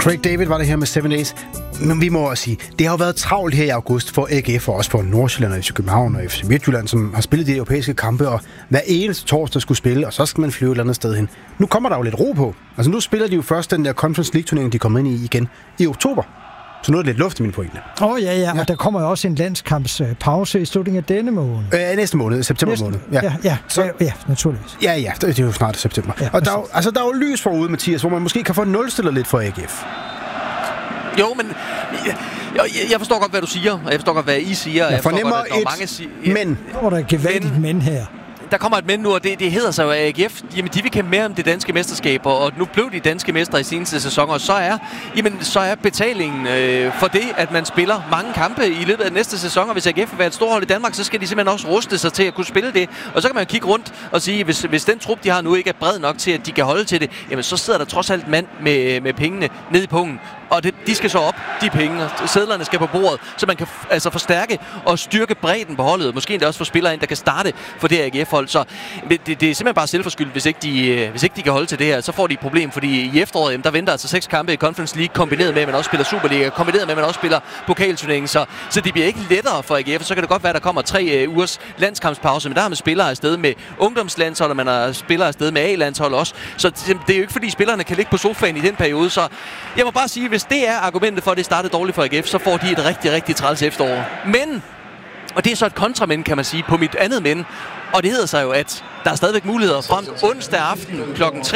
Craig David var det her med 7 Days. Men vi må også sige, det har jo været travlt her i august for AGF og også for Nordsjælland og FC København og FC Midtjylland, som har spillet de europæiske kampe, og hver eneste torsdag skulle spille, og så skal man flyve et eller andet sted hen. Nu kommer der jo lidt ro på. Altså nu spiller de jo først den der Conference League-turnering, de kommer ind i igen i oktober. Så nu er det lidt luft i min pointe. Ja, og der kommer jo også en landskampspause i slutningen af denne måned. Næste måned, september måned. Ja, naturligvis. Ja, det er jo snart september. Ja, og der er jo lys forude, Mathias, hvor man måske kan få nulstillet lidt for AGF. Jo, men jeg forstår godt, hvad du siger, og jeg forstår godt, hvad I siger. Jeg fornemmer men. Der var der gevaldigt men her. Der kommer et men nu, og det hedder sig jo AGF. Jamen, de vil kæmpe mere om det danske mesterskab, og nu blev de danske mestre i seneste sæsoner, og så er betalingen for det, at man spiller mange kampe i løbet af næste sæson, og hvis AGF vil være et storhold i Danmark, så skal de simpelthen også ruste sig til at kunne spille det. Og så kan man kigge rundt og sige, hvis den trup, de har nu, ikke er bred nok til, at de kan holde til det, jamen så sidder der trods alt mand med pengene nede i pungen. Og de skal så op, de penge, og sedlerne skal på bordet, så man kan altså forstærke og styrke bredden på holdet. Måske endda også få spillere ind, der kan starte for det AGF-hold. Så det er simpelthen bare selvforskyldt, hvis ikke de kan holde til det her. Så får de et problem, fordi i efteråret, der venter altså 6 kampe i Conference League, kombineret med, at man også spiller Superliga, kombineret med, at man også spiller pokalturneringen. Så det bliver ikke lettere for AGF. Så kan det godt være, at der kommer 3 ugers landskampspause, men der har man spillere afsted med ungdomslandshold, og man har spillere afsted med A-landshold også. Så det er jo ikke, fordi spillerne kan ligge på sofaen i den periode. Så jeg må bare sige, hvis det er argumentet for, at det startede dårligt for AGF, så får de et rigtig, rigtig træls efterår. Men, og det er så et kontramænd, kan man sige, på mit andet men, og det hedder sig jo, at der er stadigvæk muligheder frem onsdag aften kl. 3.